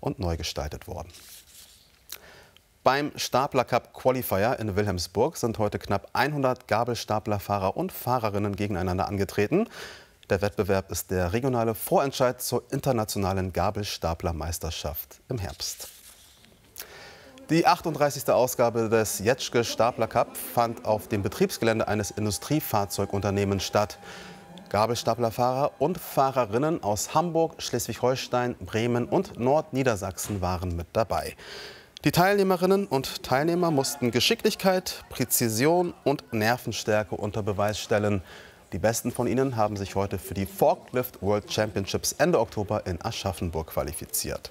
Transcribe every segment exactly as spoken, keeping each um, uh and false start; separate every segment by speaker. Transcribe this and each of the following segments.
Speaker 1: und neu gestaltet worden. Beim Stapler Cup Qualifier in Wilhelmsburg sind heute knapp hundert Gabelstaplerfahrer und Fahrerinnen gegeneinander angetreten. Der Wettbewerb ist der regionale Vorentscheid zur internationalen Gabelstaplermeisterschaft im Herbst. Die achtunddreißigste Ausgabe des Jetschke Stapler Cup fand auf dem Betriebsgelände eines Industriefahrzeugunternehmens statt. Gabelstaplerfahrer und Fahrerinnen aus Hamburg, Schleswig-Holstein, Bremen und Nordniedersachsen waren mit dabei. Die Teilnehmerinnen und Teilnehmer mussten Geschicklichkeit, Präzision und Nervenstärke unter Beweis stellen. Die Besten von ihnen haben sich heute für die Forklift World Championships Ende Oktober in Aschaffenburg qualifiziert.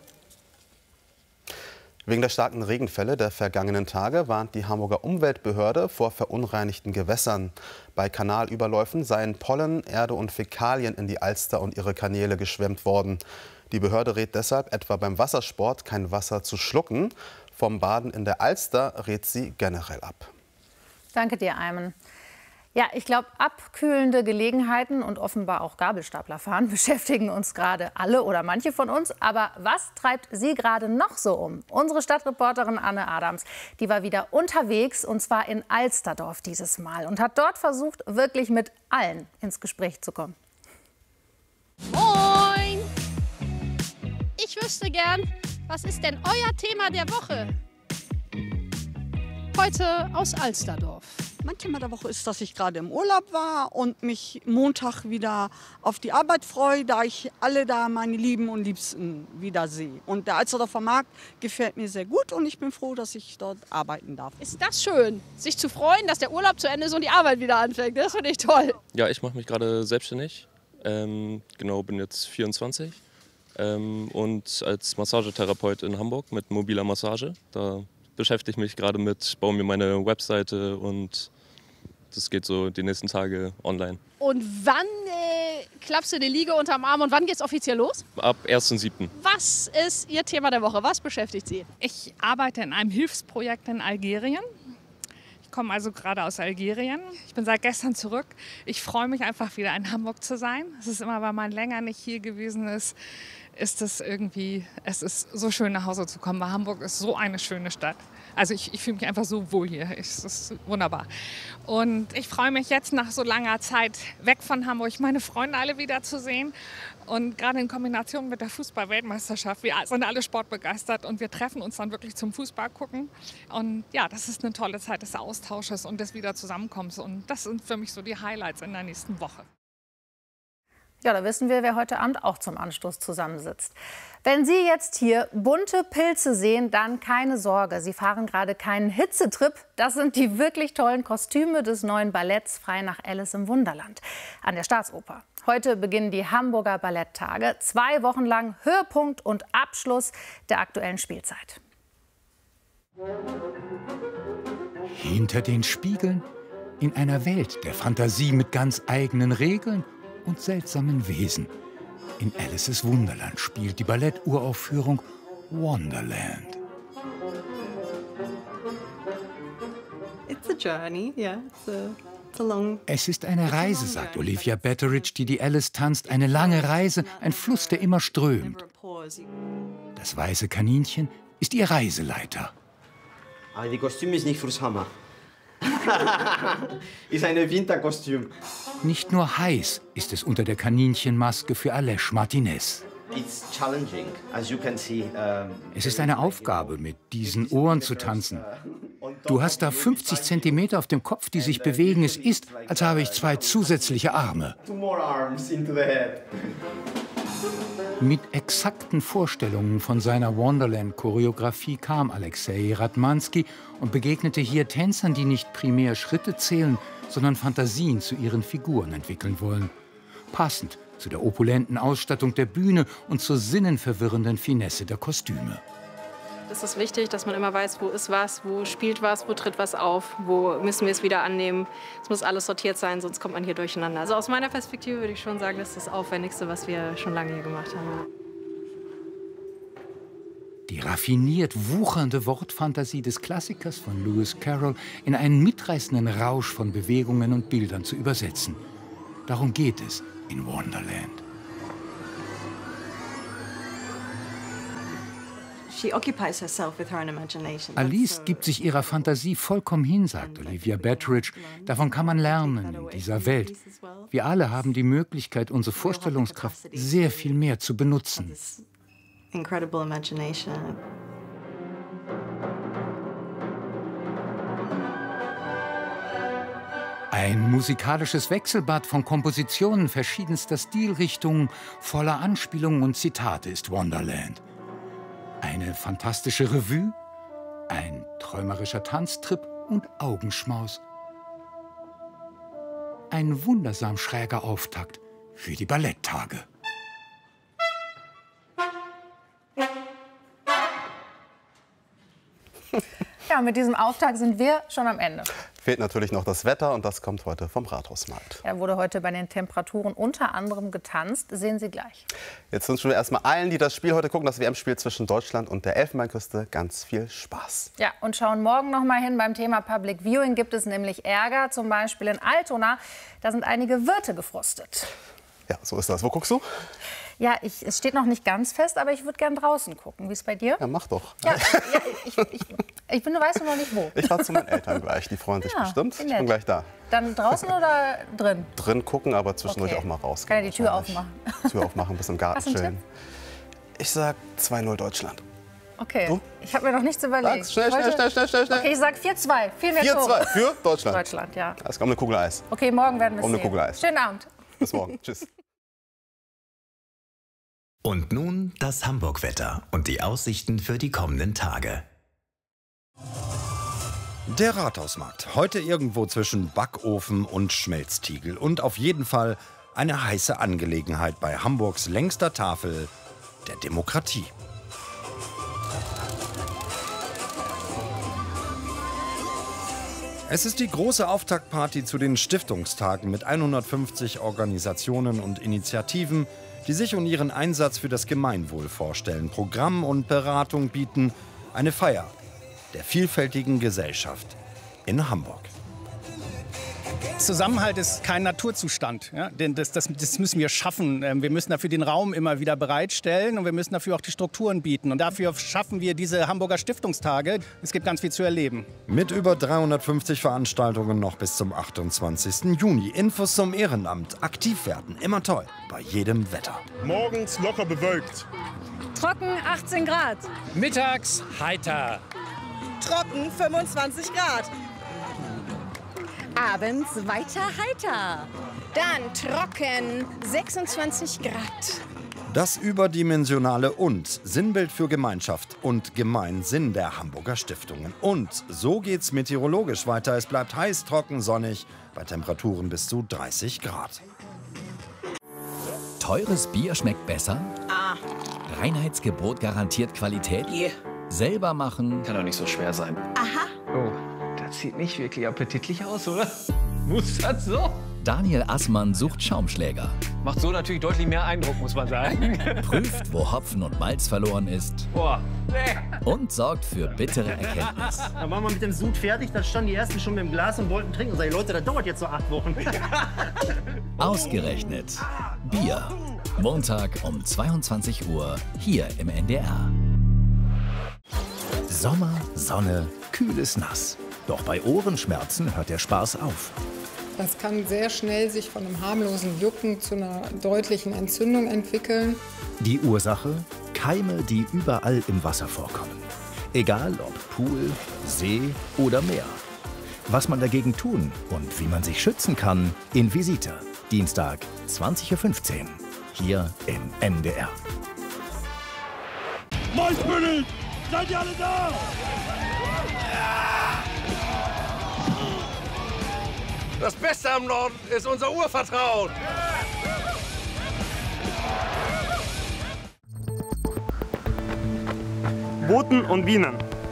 Speaker 1: Wegen der starken Regenfälle der vergangenen Tage warnt die Hamburger Umweltbehörde vor verunreinigten Gewässern. Bei Kanalüberläufen seien Pollen, Erde und Fäkalien in die Alster und ihre Kanäle geschwemmt worden. Die Behörde rät deshalb, etwa beim Wassersport kein Wasser zu schlucken. Vom Baden in der Alster rät sie generell ab.
Speaker 2: Danke dir, Ayman. Ja, ich glaube, abkühlende Gelegenheiten und offenbar auch Gabelstaplerfahren beschäftigen uns gerade alle oder manche von uns. Aber was treibt Sie gerade noch so um? Unsere Stadtreporterin Anne Adams, die war wieder unterwegs, und zwar in Alsterdorf dieses Mal, und hat dort versucht, wirklich mit allen ins Gespräch zu kommen.
Speaker 3: Moin! Ich wüsste gern, was ist denn euer Thema der Woche? Heute aus Alsterdorf.
Speaker 4: Mein Thema der Woche ist, dass ich gerade im Urlaub war und mich Montag wieder auf die Arbeit freue, da ich alle da meine Lieben und Liebsten wiedersehe. Und der Alsterdorfer Markt gefällt mir sehr gut und ich bin froh, dass ich dort arbeiten darf.
Speaker 3: Ist das schön, sich zu freuen, dass der Urlaub zu Ende ist und die Arbeit wieder anfängt? Das finde ich toll.
Speaker 5: Ja, ich mache mich gerade selbstständig. Ähm, genau, bin jetzt vierundzwanzig. Ähm, und als Massagetherapeut in Hamburg mit mobiler Massage. Da beschäftige ich mich gerade mit, baue mir meine Webseite und das geht so die nächsten Tage online.
Speaker 3: Und wann äh, klappst du die Liege unterm Arm und wann geht's offiziell los?
Speaker 5: Ab ersten siebten
Speaker 3: Was ist Ihr Thema der Woche? Was beschäftigt Sie?
Speaker 6: Ich arbeite in einem Hilfsprojekt in Algerien. Ich komme also gerade aus Algerien. Ich bin seit gestern zurück. Ich freue mich einfach wieder in Hamburg zu sein. Es ist immer, weil man länger nicht hier gewesen ist, ist es irgendwie, es ist so schön nach Hause zu kommen, weil Hamburg ist so eine schöne Stadt. Also ich, ich fühle mich einfach so wohl hier, es ist wunderbar. Und ich freue mich jetzt nach so langer Zeit weg von Hamburg, meine Freunde alle wiederzusehen. Und gerade in Kombination mit der Fußball-Weltmeisterschaft, wir sind alle sportbegeistert und wir treffen uns dann wirklich zum Fußball gucken. Und ja, das ist eine tolle Zeit des Austausches und des Wiederzusammenkommens. Und das sind für mich so die Highlights in der nächsten Woche.
Speaker 2: Ja, da wissen wir, wer heute Abend auch zum Anstoß zusammensitzt. Wenn Sie jetzt hier bunte Pilze sehen, dann keine Sorge. Sie fahren gerade keinen Hitzetrip. Das sind die wirklich tollen Kostüme des neuen Balletts Frei nach Alice im Wunderland an der Staatsoper. Heute beginnen die Hamburger Balletttage. Zwei Wochen lang Höhepunkt und Abschluss der aktuellen Spielzeit.
Speaker 7: Hinter den Spiegeln in einer Welt der Fantasie mit ganz eigenen Regeln und seltsamen Wesen. In Alices Wunderland spielt die Balletturaufführung Wonderland.
Speaker 8: It's a journey, yeah. It's a, it's a long,
Speaker 7: es ist eine Reise, sagt Olivia Betteridge, die die Alice tanzt. Eine lange Reise, ein Fluss, der immer strömt. Das weiße Kaninchen ist ihr Reiseleiter.
Speaker 9: Aber die Kostüm ist nicht fürs Hammer. Ist ein Winterkostüm.
Speaker 7: Nicht nur heiß ist es unter der Kaninchenmaske für Alèche Martinez.
Speaker 9: It's challenging, as you can see. Um,
Speaker 7: es ist eine Aufgabe, mit diesen Ohren zu tanzen. Du hast da fünfzig Zentimeter auf dem Kopf, die sich bewegen. Es ist, als habe ich zwei zusätzliche Arme.
Speaker 9: Two more arms into the head.
Speaker 7: Mit exakten Vorstellungen von seiner Wonderland-Choreografie kam Alexei Ratmansky und begegnete hier Tänzern, die nicht primär Schritte zählen, sondern Fantasien zu ihren Figuren entwickeln wollen. Passend zu der opulenten Ausstattung der Bühne und zur sinnenverwirrenden Finesse der Kostüme.
Speaker 10: Es ist wichtig, dass man immer weiß, wo ist was, wo spielt was, wo tritt was auf, wo müssen wir es wieder annehmen. Es muss alles sortiert sein, sonst kommt man hier durcheinander. Also aus meiner Perspektive würde ich schon sagen, das ist das Aufwendigste, was wir schon lange hier gemacht haben.
Speaker 7: Die raffiniert wuchernde Wortfantasie des Klassikers von Lewis Carroll in einen mitreißenden Rausch von Bewegungen und Bildern zu übersetzen. Darum geht es in Wonderland. Alice gibt sich ihrer Fantasie vollkommen hin, sagt Olivia Betteridge. Davon kann man lernen in dieser Welt. Wir alle haben die Möglichkeit, unsere Vorstellungskraft sehr viel mehr zu benutzen.
Speaker 8: Incredible imagination.
Speaker 7: Ein musikalisches Wechselbad von Kompositionen verschiedenster Stilrichtungen, voller Anspielungen und Zitate ist Wonderland. Eine fantastische Revue, ein träumerischer Tanztrip und Augenschmaus. Ein wundersam schräger Auftakt für die Balletttage.
Speaker 2: Ja, mit diesem Auftakt sind wir schon am Ende.
Speaker 1: Fehlt natürlich noch das Wetter und das kommt heute vom Rathausmarkt.
Speaker 2: Er wurde heute bei den Temperaturen unter anderem getanzt. Sehen Sie gleich.
Speaker 1: Jetzt wünschen wir erstmal allen, die das Spiel heute gucken, das W M-Spiel zwischen Deutschland und der Elfenbeinküste, ganz viel Spaß.
Speaker 2: Ja, und schauen morgen noch mal hin. Beim Thema Public Viewing gibt es nämlich Ärger, zum Beispiel in Altona. Da sind einige Wirte gefrustet.
Speaker 1: Ja, so ist das. Wo guckst du?
Speaker 2: Ja, ich, es steht noch nicht ganz fest, aber ich würde gern draußen gucken. Wie ist es bei dir?
Speaker 1: Ja, mach doch.
Speaker 2: Ja, ja ich, ich, ich bin, du weißt noch nicht wo.
Speaker 1: Ich fahre zu meinen Eltern gleich. Die freuen sich
Speaker 2: Ja,
Speaker 1: bestimmt.
Speaker 2: wie
Speaker 1: Ich
Speaker 2: nett.
Speaker 1: bin gleich da.
Speaker 2: Dann draußen oder drin?
Speaker 1: Drin gucken, aber zwischendurch
Speaker 2: Okay.
Speaker 1: auch mal raus.
Speaker 2: Kann ja die Tür aufmachen.
Speaker 1: Tür aufmachen, ein bisschen im Garten
Speaker 2: Hast du einen
Speaker 1: chillen. Ich sag zwei null Deutschland.
Speaker 2: Okay,
Speaker 1: Du?
Speaker 2: ich habe mir noch nichts überlegt.
Speaker 1: Sag's schnell, schnell,
Speaker 2: Heute-
Speaker 1: schnell, schnell, schnell, schnell.
Speaker 2: Okay, ich sag vier zwei. Viel mehr
Speaker 1: vier zwei
Speaker 2: Tore.
Speaker 1: für Deutschland.
Speaker 2: Deutschland, ja.
Speaker 1: Es kommt eine Kugel Eis.
Speaker 2: Okay, morgen werden wir es
Speaker 1: Um eine
Speaker 2: sehen.
Speaker 1: Kugel Eis.
Speaker 2: Schönen Abend.
Speaker 1: Bis morgen. Tschüss.
Speaker 11: Und nun das Hamburg-Wetter und die Aussichten für die kommenden Tage.
Speaker 12: Der Rathausmarkt. Heute irgendwo zwischen Backofen und Schmelztiegel. Und auf jeden Fall eine heiße Angelegenheit bei Hamburgs längster Tafel, der Demokratie. Es ist die große Auftaktparty zu den Stiftungstagen mit hundertfünfzig Organisationen und Initiativen, die sich und ihren Einsatz für das Gemeinwohl vorstellen, Programm und Beratung bieten. Eine Feier der vielfältigen Gesellschaft in Hamburg.
Speaker 13: Zusammenhalt ist kein Naturzustand, ja? Denn das, das, das müssen wir schaffen. Ähm, Wir müssen dafür den Raum immer wieder bereitstellen und wir müssen dafür auch die Strukturen bieten. Und dafür schaffen wir diese Hamburger Stiftungstage. Es gibt ganz viel zu erleben.
Speaker 12: Mit über dreihundertfünfzig Veranstaltungen noch bis zum achtundzwanzigsten Juni. Infos zum Ehrenamt. Aktiv werden, immer toll, bei jedem Wetter.
Speaker 14: Morgens locker bewölkt.
Speaker 15: Trocken achtzehn Grad.
Speaker 16: Mittags heiter.
Speaker 15: Trocken fünfundzwanzig Grad. Abends weiter heiter.
Speaker 17: Dann trocken sechsundzwanzig Grad.
Speaker 12: Das überdimensionale und Sinnbild für Gemeinschaft und Gemeinsinn der Hamburger Stiftungen. Und so geht's meteorologisch weiter. Es bleibt heiß, trocken, sonnig bei Temperaturen bis zu dreißig Grad.
Speaker 18: Teures Bier schmeckt besser?
Speaker 17: Ah.
Speaker 18: Reinheitsgebot garantiert Qualität?
Speaker 17: Yeah.
Speaker 18: Selber machen?
Speaker 19: Kann doch nicht so schwer sein.
Speaker 17: Aha.
Speaker 19: Oh, das sieht nicht wirklich appetitlich aus, oder? Muss das so?
Speaker 18: Daniel Assmann sucht Schaumschläger.
Speaker 19: Macht so natürlich deutlich mehr Eindruck, muss man sagen.
Speaker 18: Prüft, wo Hopfen und Malz verloren ist.
Speaker 19: Boah, nee.
Speaker 18: Und sorgt für bittere Erkenntnis.
Speaker 20: Dann waren wir mit dem Sud fertig, da standen die ersten schon mit dem Glas und wollten trinken. Und sag ich, Leute, das dauert jetzt so acht Wochen.
Speaker 18: Ausgerechnet Bier. Montag um zweiundzwanzig Uhr hier im N D R.
Speaker 21: Sommer, Sonne, kühles Nass. Doch bei Ohrenschmerzen hört der Spaß auf.
Speaker 22: Das kann sehr schnell sich von einem harmlosen Jucken zu einer deutlichen Entzündung entwickeln.
Speaker 21: Die Ursache? Keime, die überall im Wasser vorkommen. Egal ob Pool, See oder Meer. Was man dagegen tun und wie man sich schützen kann, in Visita. Dienstag, zwanzig Uhr fünfzehn. Hier im N D R.
Speaker 14: Mäusbüttel! Seid ihr alle da?
Speaker 23: Das Beste am Norden ist unser Urvertrauen.
Speaker 24: Boten und Bienen.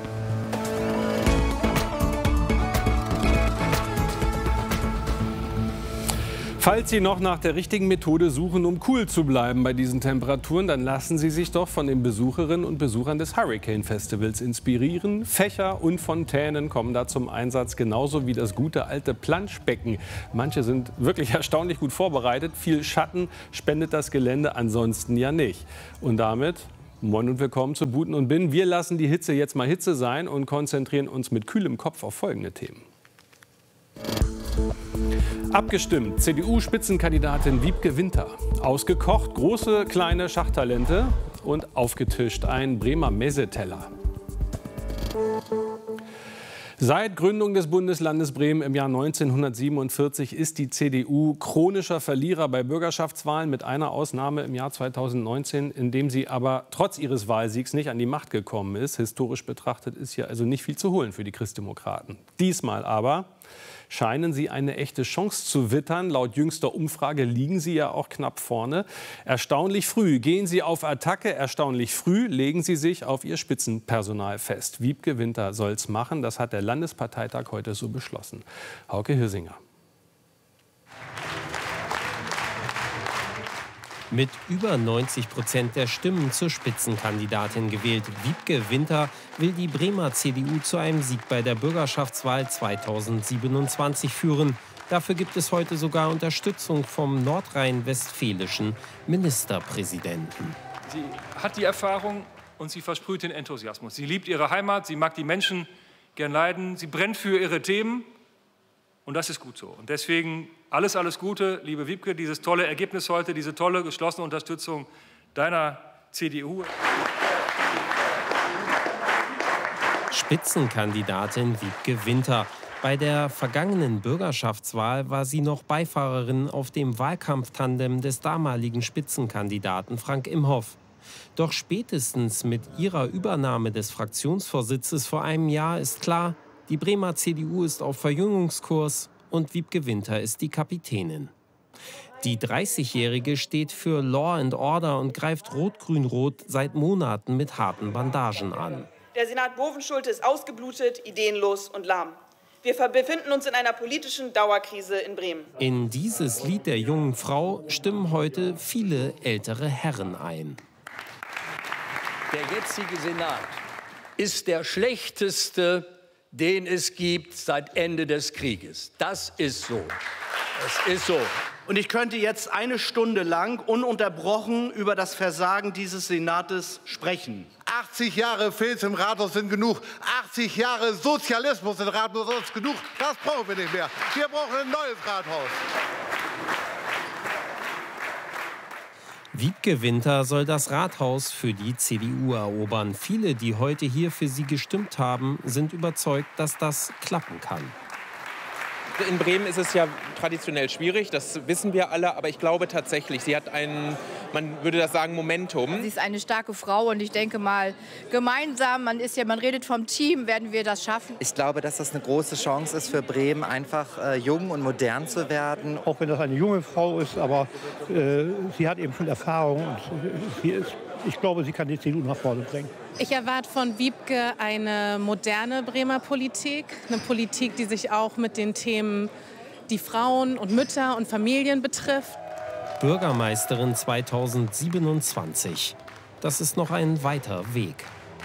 Speaker 25: Falls Sie noch nach der richtigen Methode suchen, um cool zu bleiben bei diesen Temperaturen, dann lassen Sie sich doch von den Besucherinnen und Besuchern des Hurricane Festivals inspirieren. Fächer und Fontänen kommen da zum Einsatz, genauso wie das gute alte Planschbecken. Manche sind wirklich erstaunlich gut vorbereitet. Viel Schatten spendet das Gelände ansonsten ja nicht. Und damit Moin und willkommen zu Buten und Bin. Wir lassen die Hitze jetzt mal Hitze sein und konzentrieren uns mit kühlem Kopf auf folgende Themen. Abgestimmt, C D U-Spitzenkandidatin Wiebke Winter. Ausgekocht, große, kleine Schachtalente und aufgetischt ein Bremer Messeteller. Seit Gründung des Bundeslandes Bremen im Jahr neunzehnhundertsiebenundvierzig ist die C D U chronischer Verlierer bei Bürgerschaftswahlen, mit einer Ausnahme im Jahr zweitausendneunzehn, in dem sie aber trotz ihres Wahlsiegs nicht an die Macht gekommen ist. Historisch betrachtet ist hier also nicht viel zu holen für die Christdemokraten. Diesmal aber scheinen sie eine echte Chance zu wittern. Laut jüngster Umfrage liegen sie ja auch knapp vorne. Erstaunlich früh gehen sie auf Attacke, erstaunlich früh legen sie sich auf ihr Spitzenpersonal fest. Wiebke Winter soll's machen, das hat der Landesparteitag heute so beschlossen. Hauke Hirsinger.
Speaker 3: Mit über neunzig Prozent der Stimmen zur Spitzenkandidatin gewählt. Wiebke Winter will die Bremer C D U zu einem Sieg bei der Bürgerschaftswahl zweitausendsiebenundzwanzig führen. Dafür gibt es heute sogar Unterstützung vom nordrhein-westfälischen Ministerpräsidenten.
Speaker 4: Sie hat die Erfahrung und sie versprüht den Enthusiasmus. Sie liebt ihre Heimat, sie mag die Menschen gern leiden, sie brennt für ihre Themen. Und das ist gut so. Und deswegen alles, alles Gute, liebe Wiebke, dieses tolle Ergebnis heute, diese tolle, geschlossene Unterstützung deiner C D U.
Speaker 3: Spitzenkandidatin Wiebke Winter. Bei der vergangenen Bürgerschaftswahl war sie noch Beifahrerin auf dem Wahlkampftandem des damaligen Spitzenkandidaten Frank Imhoff. Doch spätestens mit ihrer Übernahme des Fraktionsvorsitzes vor einem Jahr ist klar, die Bremer C D U ist auf Verjüngungskurs und Wiebke Winter ist die Kapitänin. Die dreißigjährige steht für Law and Order und greift Rot-Grün-Rot seit Monaten mit harten Bandagen an.
Speaker 5: Der Senat Bovenschulte ist ausgeblutet, ideenlos und lahm. Wir befinden uns in einer politischen Dauerkrise in Bremen.
Speaker 3: In dieses Lied der jungen Frau stimmen heute viele ältere Herren ein.
Speaker 6: Der jetzige Senat ist der schlechteste, den es gibt seit Ende des Krieges. Das ist so. Es ist so.
Speaker 20: Und ich könnte jetzt eine Stunde lang ununterbrochen über das Versagen dieses Senates sprechen.
Speaker 14: achtzig Jahre Filz im Rathaus sind genug. achtzig Jahre Sozialismus im Rathaus ist genug. Das brauchen wir nicht mehr. Wir brauchen ein neues Rathaus.
Speaker 3: Wiebke Winter soll das Rathaus für die C D U erobern. Viele, die heute hier für sie gestimmt haben, sind überzeugt, dass das klappen kann.
Speaker 24: In Bremen ist es ja traditionell schwierig, das wissen wir alle, aber ich glaube tatsächlich, sie hat ein, man würde das sagen, Momentum.
Speaker 26: Sie ist eine starke Frau und ich denke mal, gemeinsam, man ist ja, man redet vom Team, werden wir das schaffen.
Speaker 27: Ich glaube, dass das eine große Chance ist für Bremen, einfach äh, jung und modern zu werden.
Speaker 28: Auch wenn das eine junge Frau ist, aber äh, sie hat eben schon Erfahrung und sie ist, ich glaube, sie kann die C D U nach vorne bringen.
Speaker 29: Ich erwarte von Wiebke eine moderne Bremer Politik, eine Politik, die sich auch mit den Themen, die Frauen und Mütter und Familien betrifft.
Speaker 3: Bürgermeisterin zweitausendsiebenundzwanzig. Das ist noch ein weiter Weg.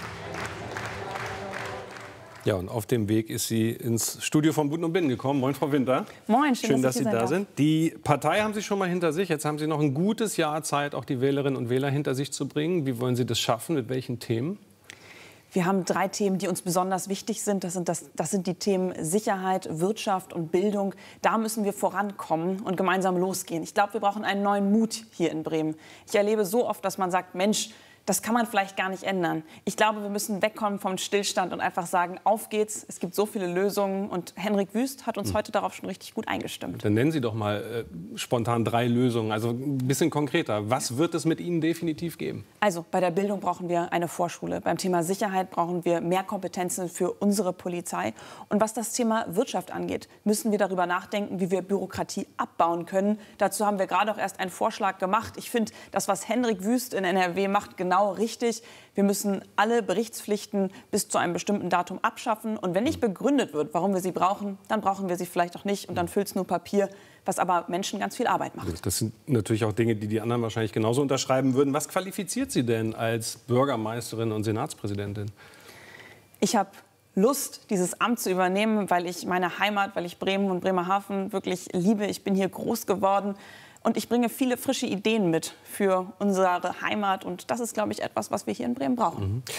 Speaker 25: Ja, und auf dem Weg ist sie ins Studio von Buten und Bin gekommen. Moin, Frau Winter.
Speaker 30: Moin, schön,
Speaker 25: schön dass,
Speaker 30: dass
Speaker 25: Sie da sind. Die Partei haben Sie schon mal hinter sich. Jetzt haben Sie noch ein gutes Jahr Zeit, auch die Wählerinnen und Wähler hinter sich zu bringen. Wie wollen Sie das schaffen? Mit welchen Themen?
Speaker 30: Wir haben drei Themen, die uns besonders wichtig sind. Das sind, das, das sind die Themen Sicherheit, Wirtschaft und Bildung. Da müssen wir vorankommen und gemeinsam losgehen. Ich glaube, wir brauchen einen neuen Mut hier in Bremen. Ich erlebe so oft, dass man sagt, Mensch, das kann man vielleicht gar nicht ändern. Ich glaube, wir müssen wegkommen vom Stillstand und einfach sagen, auf geht's. Es gibt so viele Lösungen. Und Henrik Wüst hat uns hm. heute darauf schon richtig gut eingestimmt.
Speaker 25: Dann nennen Sie doch mal äh, spontan drei Lösungen. Also ein bisschen konkreter. Was wird es mit Ihnen definitiv geben?
Speaker 30: Also bei der Bildung brauchen wir eine Vorschule. Beim Thema Sicherheit brauchen wir mehr Kompetenzen für unsere Polizei. Und was das Thema Wirtschaft angeht, müssen wir darüber nachdenken, wie wir Bürokratie abbauen können. Dazu haben wir gerade auch erst einen Vorschlag gemacht. Ich finde, das, was Henrik Wüst in N R W macht, genau richtig. Wir müssen alle Berichtspflichten bis zu einem bestimmten Datum abschaffen. Und wenn nicht begründet wird, warum wir sie brauchen, dann brauchen wir sie vielleicht auch nicht. Und dann füllt es nur Papier, was aber Menschen ganz viel Arbeit macht.
Speaker 25: Das sind natürlich auch Dinge, die die anderen wahrscheinlich genauso unterschreiben würden. Was qualifiziert Sie denn als Bürgermeisterin und Senatspräsidentin?
Speaker 30: Ich habe Lust, dieses Amt zu übernehmen, weil ich meine Heimat, weil ich Bremen und Bremerhaven wirklich liebe. Ich bin hier groß geworden. Und ich bringe viele frische Ideen mit für unsere Heimat. Und das ist, glaube ich, etwas, was wir hier in Bremen brauchen.
Speaker 25: Mhm.